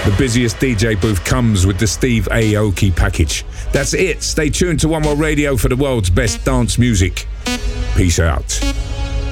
The busiest DJ booth comes with the Steve Aoki package. That's it. Stay tuned to One World Radio for the world's best dance music. Peace out.